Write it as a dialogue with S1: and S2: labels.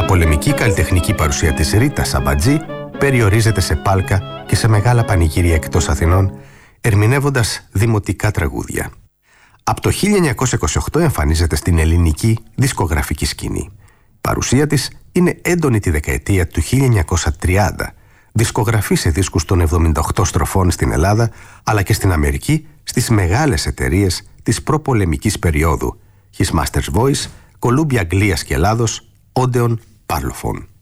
S1: πολεμική καλλιτεχνική παρουσία της Ρίτας Σαμπατζή περιορίζεται σε πάλκα και σε μεγάλα πανηγύρια εκτός Αθηνών, ερμηνεύοντας δημοτικά τραγούδια. Από το 1928 εμφανίζεται στην ελληνική δισκογραφική σκηνή. Η παρουσία της είναι έντονη τη δεκαετία του 1930, δισκογραφεί σε δίσκους των 78 στροφών στην Ελλάδα, αλλά και στην Αμερική, στις μεγάλες εταιρείες της προπολεμικής περίοδου, His Master's Voice, Columbia Αγγλίας και Ελλάδος, Odeon, Parlophone.